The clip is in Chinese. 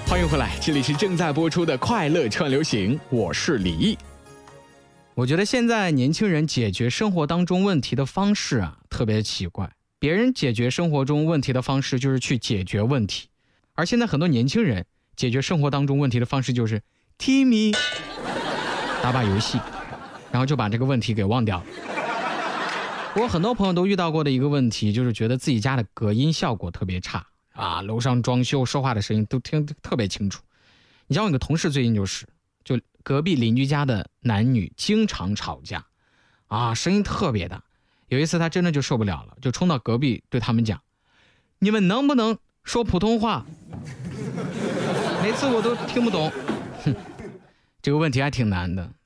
欢迎回来，这里是正在播出的快乐串流行，我是李毅。我觉得现在年轻人解决生活当中问题的方式啊，特别奇怪。别人解决生活中问题的方式就是去解决问题，而现在很多年轻人解决生活当中问题的方式就是踢咪，打把游戏，然后就把这个问题给忘掉了。我很多朋友都遇到过的一个问题，就是觉得自己家的隔音效果特别差啊，楼上装修说话的声音都听得特别清楚。你像我有个同事最近就隔壁邻居家的男女经常吵架啊，声音特别大。有一次他真的就受不了了，就冲到隔壁对他们讲，你们能不能说普通话？每次我都听不懂。这个问题还挺难的，